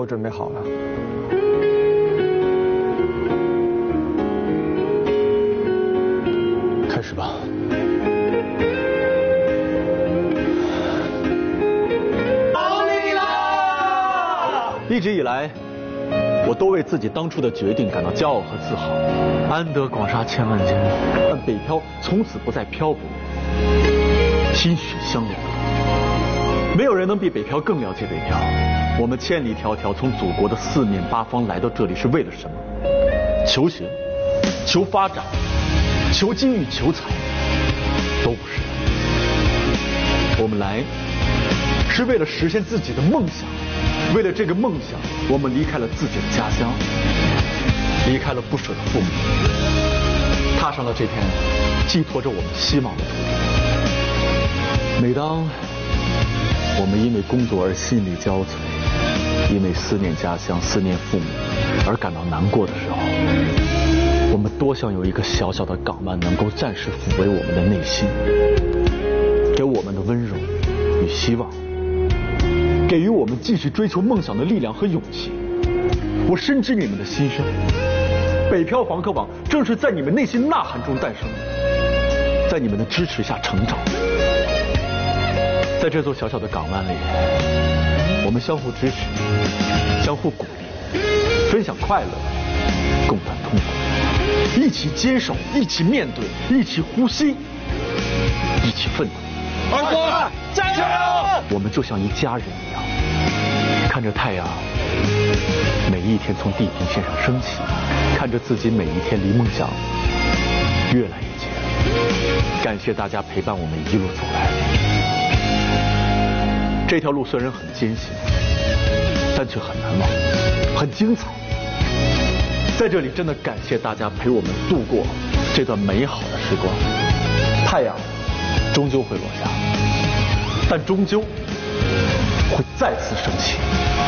都准备好了。 开始吧。 到你啦！ 一直以来，我都为自己当初的决定感到骄傲和自豪。安得广厦千万间，但北漂从此不再漂泊，心血相连。没有人能比北漂更了解北漂。我们千里迢迢从祖国的四面八方来到这里是为了什么？求学、求发展、求机遇、求财，都不是。我们来是为了实现自己的梦想。为了这个梦想，我们离开了自己的家乡，离开了不舍的父母，踏上了这片寄托着我们希望的土地。每当我们因为工作而心力交瘁，因为思念家乡、思念父母而感到难过的时候，我们多想有一个小小的港湾能够暂时抚慰我们的内心，给我们的温柔与希望，给予我们继续追求梦想的力量和勇气。我深知你们的心声，北漂房客网正是在你们内心呐喊中诞生的，在你们的支持下成长。在这座小小的港湾里，我们相互支持，相互鼓励，分享快乐，共担痛苦，一起坚守，一起面对，一起呼吸，一起奋斗。 二哥，加油！ 我们就像一家人一样，看着太阳每一天从地平线上升起，看着自己每一天离梦想越来越近。感谢大家陪伴我们一路走来。这条路虽然很艰辛，但却很难忘，很精彩。在这里真的感谢大家陪我们度过这段美好的时光。太阳终究会落下，但终究会再次升起。